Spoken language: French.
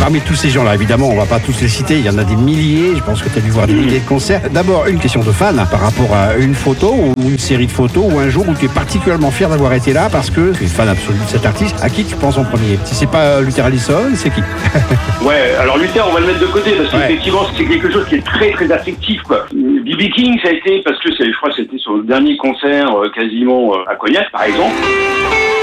parmi tous ces gens-là, évidemment, on va pas tous les citer, il y en a des milliers, je pense que tu as dû voir des milliers de concerts. D'abord, une question de fan par rapport à une photo ou une série de photos ou un jour où tu es particulièrement fier d'avoir été là parce que tu es fan absolu de cet artiste. À qui tu penses en premier? Si c'est pas Luther Allison, c'est qui? Ouais, alors Luther, on va le mettre de côté parce qu'effectivement, c'est quelque chose qui est très très affectif, quoi. B.B. King, ça a été parce que je crois que c'était sur le dernier concert quasiment à Cognac, par exemple.